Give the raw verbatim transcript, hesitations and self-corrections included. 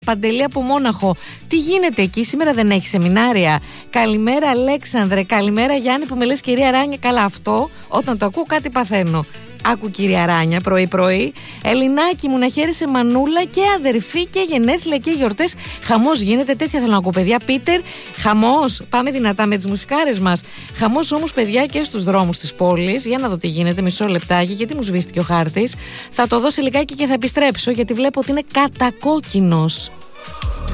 Παντελή από Μόναχο. Τι γίνεται εκεί, σήμερα δεν έχει σεμινάρια? Καλημέρα Αλέξανδρε, καλημέρα Γιάννη που με λες κυρία Ράνια. Καλά, αυτό όταν το ακούω κάτι παθαίνω. Άκου κυρία Ράνια πρωί πρωί. Ελληνάκι μου, να χαίρεσαι μανούλα και αδερφή και γενέθλια και γιορτές. Χαμός γίνεται, τέτοια θέλω να ακούω παιδιά. Πίτερ, χαμός. Πάμε δυνατά με τις μουσικάρες μας. Χαμός όμως παιδιά και στους δρόμους της πόλης. Για να δω τι γίνεται, μισό λεπτάκι, γιατί μου σβήστηκε ο χάρτης. Θα το δω σε λιγάκι και θα επιστρέψω, γιατί βλέπω ότι είναι κατακόκκινος.